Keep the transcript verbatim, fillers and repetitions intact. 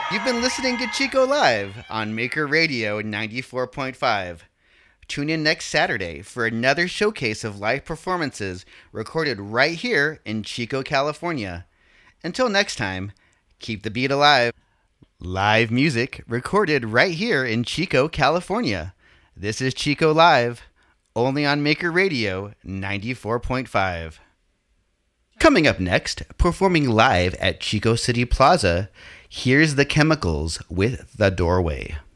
You've been listening to Chico Live on Maker Radio ninety-four point five. Tune in next Saturday for another showcase of live performances recorded right here in Chico, California. Until next time, keep the beat alive. Live music recorded right here in Chico, California. This is Chico Live, only on Maker Radio ninety-four point five. Coming up next, performing live at Chico City Plaza, here's The Chemicals with The Doorway.